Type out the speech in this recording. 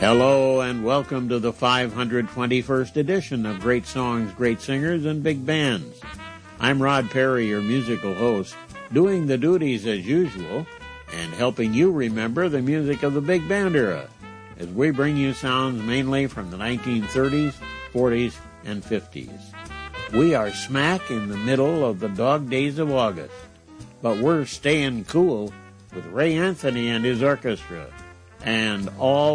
Hello and welcome to the 521st edition of Great Songs, Great Singers, and Big Bands. I'm Rod Perry, your musical host, doing the duties as usual and helping you remember the music of the big band era as we bring you sounds mainly from the 1930s, 40s, and 50s. We are smack in the middle of the dog days of August, but we're staying cool with Ray Anthony and his orchestra and all